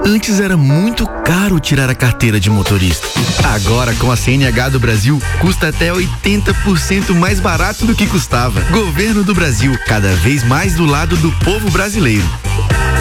Antes era muito caro tirar a carteira de motorista. Agora, com a CNH do Brasil, custa até 80% mais barato do que custava. Governo do Brasil, cada vez mais do lado do povo brasileiro.